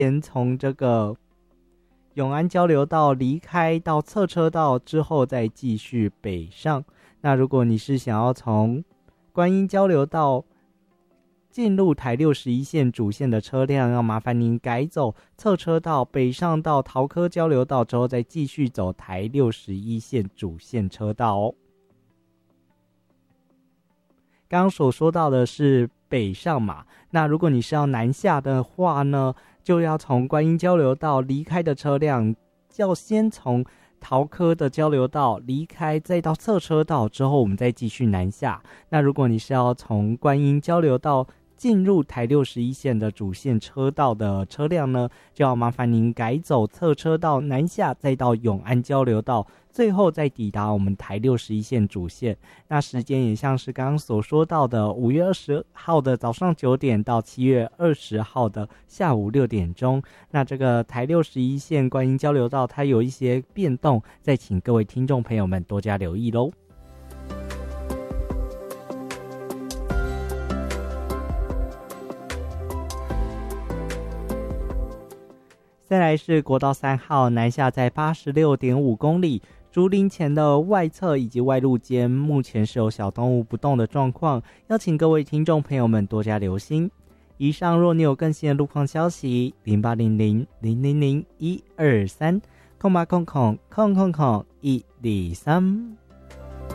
先从这个永安交流道离开到侧车道之后再继续北上。那如果你是想要从观音交流道进入台61线主线的车辆，要麻烦您改走侧车道北上到桃科交流道之后再继续走台61线主线车道哦。刚刚所说到的是北上嘛，那如果你是要南下的话呢，就要从观音交流道离开的车辆要先从桃科的交流道离开，再到侧车道之后我们再继续南下。那如果你是要从观音交流道进入台61线的主线车道的车辆呢，就要麻烦您改走侧车道南下，再到永安交流道，最后再抵达我们台61线主线。那时间也像是刚刚所说到的5月20号的早上9点到7月20号的下午6点钟。那这个台61线观音交流道它有一些变动，再请各位听众朋友们多加留意咯。再来是国道3号南下在 86.5 公里，竹林前的外侧以及外路间目前是有小动物不动的状况，邀请各位听众朋友们多加留心。以上若你有更新的路况消息，0800-000-123 0800-123